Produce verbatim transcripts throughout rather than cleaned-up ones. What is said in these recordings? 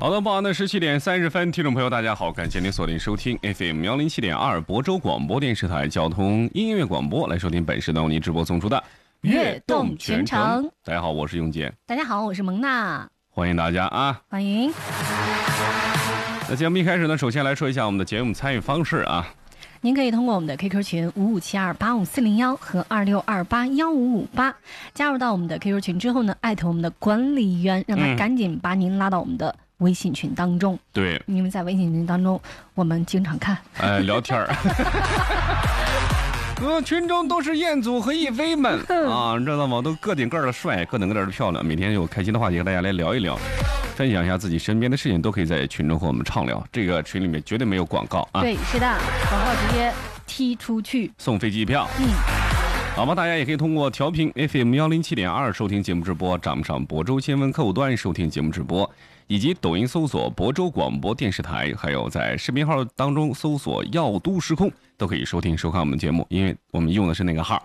好的，傍晚的十七点三十分，听众朋友大家好，感谢您锁定收听 F M 幺零七点二亳州广播电视台交通音乐广播，来收听本时段为您直播送出的悦动全程。 大家好，我是永杰。 大家好，我是蒙娜。 欢迎大家啊！ 欢迎。 那节目一开始呢，首先来说一下我们的节目参与方式啊。 您可以通过我们的 Q Q 群五五七二八五四零一和二六二八幺五五八加入到我们的 Q Q 群之后呢，艾特我们的管理员，让他赶紧把您拉到我们的微信群当中。 对， 因为在微信群当中，我们经常看， 哎，聊天儿。呃，群中都是彦祖和亦菲们啊，知道吗？都个顶个的帅，个顶个的漂亮。每天有开心的话题和大家来聊一聊，分享一下自己身边的事情，都可以在群中和我们畅聊。这个群里面绝对没有广告啊。 对，是的，广告直接踢出去， 送飞机票。 嗯。 好吧，大家也可以通过调频 F M 幺零七点二收听节目直播，掌上亳州新闻客户端收听节目直播，以及抖音搜索亳州广播电视台，还有在视频号当中搜索耀都时空，都可以收听收看我们节目，因为我们用的是那个号。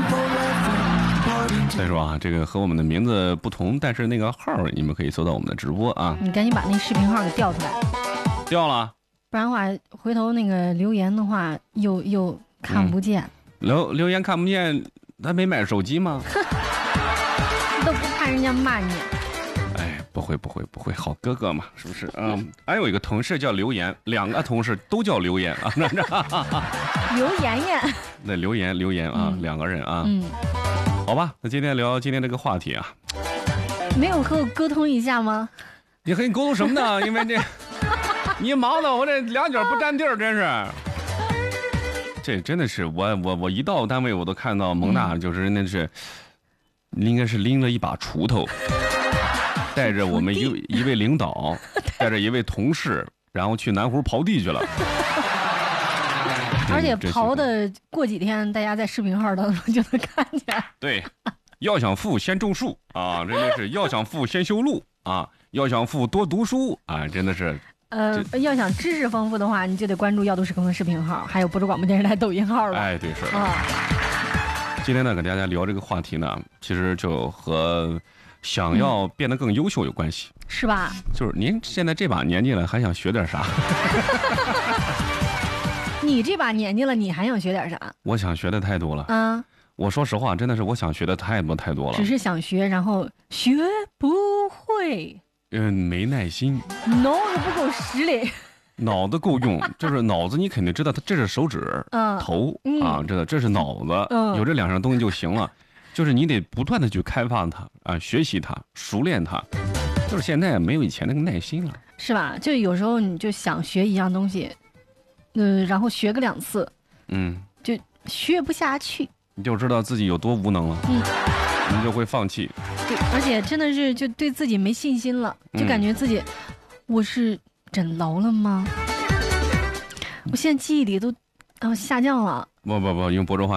再说啊，这个和我们的名字不同，但是那个号你们可以搜到我们的直播啊。 你赶紧把那视频号给调出来。 调了， 不然的话，回头那个留言的话，又又看不见。嗯留留言看不见，他没买手机吗？ 都不怕人家骂你？ 哎，不会不会不会，好哥哥嘛，是不是？嗯，还有一个同事叫留言，两个同事都叫留言啊。 刘妍妍， 那留言留言啊，嗯、两个人啊。嗯，好吧，那今天聊今天这个话题啊。 没有和我沟通一下吗？ 你和你沟通什么呢？因为这你忙的我这两脚不沾地儿，真是。这真的是我我我一到单位我都看到蒙娜，就是那是、嗯、应该是拎了一把锄头，带着我们一一位领导，带着一位同事，然后去南湖刨地去了。 而且刨的过几天，大家在视频号当中就能看见。 对，要想富先种树啊，真的是要想富先修路啊，要想富多读书啊，真的是。 呃，要想知识丰富的话，你就得关注耀都时空的视频号，还有亳州广播电视台抖音号了。 哎，对，是。 啊， 今天呢，跟大家聊这个话题呢，其实就和想要变得更优秀有关系， 嗯、是吧？ 就是您现在这把年纪了，还想学点啥？ 你这把年纪了，你还想学点啥？ 我想学的太多了。 啊， 我说实话，真的是我想学的太多太多了。 只是想学，然后学不会。 嗯，没耐心， 脑子不够使力， 脑子够用，就是脑子你肯定知道，它这是手指、 嗯、 头啊，这这是脑子， 嗯、 有这两样东西就行了。就是你得不断的去开发它啊，学习它，熟练它。就是现在没有以前那个耐心了， 是吧？就有时候你就想学一样东西，嗯、呃，然后学个两次， 嗯， 就学不下去， 你就知道自己有多无能了，嗯，你就会放弃。 对，而且真的是就对自己没信心了，就感觉自己、嗯、我是真老了吗？我现在记忆力都啊下降了。 不不不，用亳州话